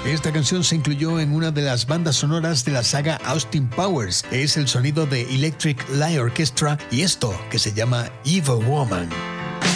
Esta canción se incluyó en una de las bandas sonoras de la saga Austin Powers. Es el sonido de Electric Light Orchestra y esto que se llama Evil Woman.